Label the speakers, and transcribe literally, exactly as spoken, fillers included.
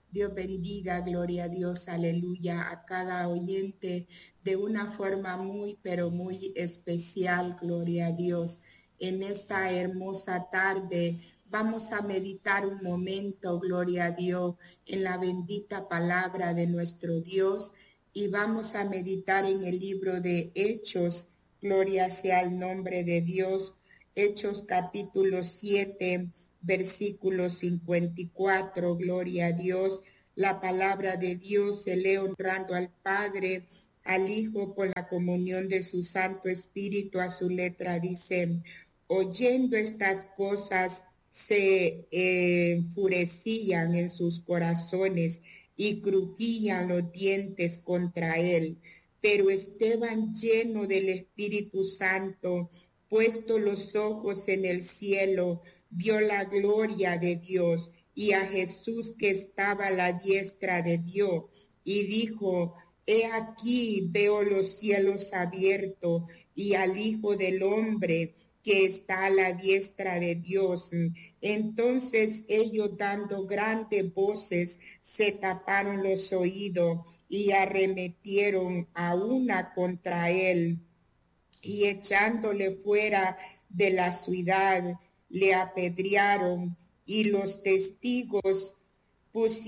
Speaker 1: Dios bendiga, gloria a Dios, aleluya, a cada oyente de una forma muy, pero muy especial, gloria a Dios. En esta hermosa tarde vamos a meditar un momento, gloria a Dios, en la bendita palabra de nuestro Dios y vamos a meditar en el libro de Hechos, gloria sea el nombre de Dios, Hechos capítulo siete, versículo cincuenta y cuatro, gloria a Dios. La palabra de Dios se lee honrando al Padre, al Hijo por la comunión de su Santo Espíritu. A su letra dice: oyendo estas cosas se eh, enfurecían en sus corazones y crujían los dientes contra él. Pero Esteban, lleno del Espíritu Santo, puesto los ojos en el cielo, vio la gloria de Dios y a Jesús que estaba a la diestra de Dios, y dijo: he aquí veo los cielos abiertos y al Hijo del Hombre que está a la diestra de Dios. Entonces ellos, dando grandes voces, se taparon los oídos y arremetieron a una contra él, y echándole fuera de la ciudad, le apedrearon, y los testigos pusieron